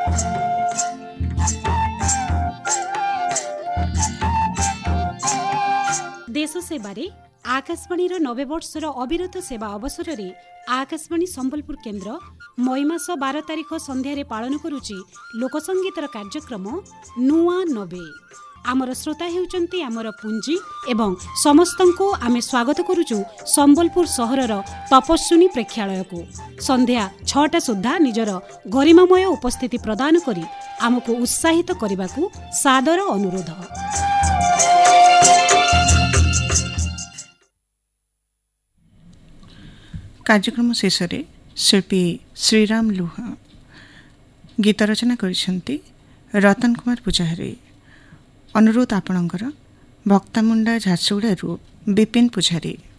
देश सेवारे आकाशवाणी 90 वर्षर अविरत सेवा अवसर में आकाशवाणी संबलपुर केन्द्र मई मास 12 तारिख संध्यारे पालन करुची लोकसंगीतर कार्यक्रम नुआ 90। आमर श्रोता हेउचंती आमर पुंजी एवं समस्तंको आमे स्वागत करुचु संबलपुर सहरर तपस्विनी प्रेक्षालय को संध्या 6टा सुद्धा निजर गरिमामय उपस्थिति प्रदान करी आमको उत्साहित करने सादर अनुरोध। कार्यक्रम शेष में शिल्पी श्रीराम लुहा गीत रचना करिसेंती रतन कुमार पूजारी। अनुरोध आपणकर भक्तामुंडा झारसुगुड़ारू विपिन पूजारी।